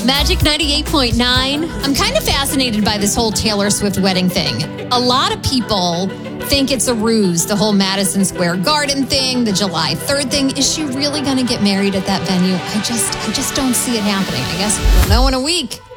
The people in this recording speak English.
Magic 98.9. I'm kind of fascinated by this whole Taylor Swift wedding thing. A lot of people think it's a ruse, the whole Madison Square Garden thing, the July 3rd thing. Is she really going to get married at that venue? I just don't see it happening. I guess we'll know in a week.